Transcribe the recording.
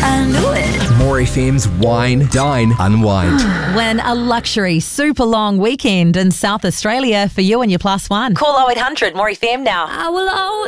I knew it. More FM's Wine, Dine, Unwind. Win a luxury super long weekend in South Australia for you and your +1. Call 0800 More FM now. I will always